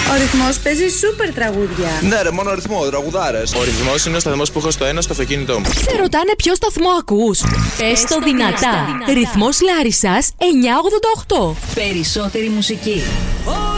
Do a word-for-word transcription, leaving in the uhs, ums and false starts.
Ο Ρυθμός παίζει σούπερ τραγούδια. Ναι, ρε, μόνο ρυθμό, τραγουδάρες. Ο Ρυθμός είναι ο σταθμός που έχω στο ένα στο αυτοκίνητό μου. Σε ρωτάνε ποιο σταθμό ακούς. Πες το δυνατά. Ρυθμός Λάρισσας εννιακόσια ογδόντα οκτώ. Περισσότερη μουσική.